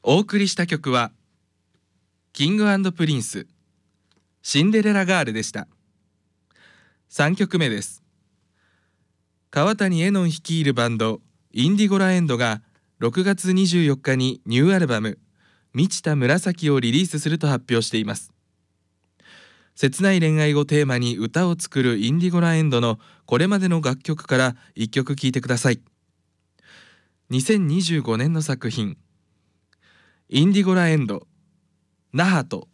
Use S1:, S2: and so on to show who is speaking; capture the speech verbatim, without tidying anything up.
S1: お送りした曲はキング&プリンスシンデレラガールでした。さんきょくめです。川谷絵音率いるバンドインディゴラエンドがろくがつにじゅうよっかにニューアルバム満ちた紫をリリースすると発表しています。切ない恋愛をテーマに歌を作るインディゴラエンドのこれまでの楽曲からいっきょく聴いてください。にせんにじゅうごねんの作品インディゴラエンド那覇と